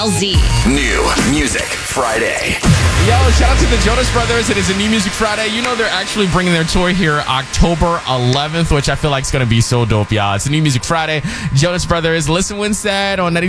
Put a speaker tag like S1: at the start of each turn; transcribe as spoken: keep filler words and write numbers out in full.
S1: L Z.
S2: New Music Friday.
S3: Yo, shout out to the Jonas Brothers. It is a New Music Friday. You know they're actually bringing their tour here October eleventh, which I feel like is going to be so dope, y'all. It's a New Music Friday. Jonas Brothers. Listen when said on ninety.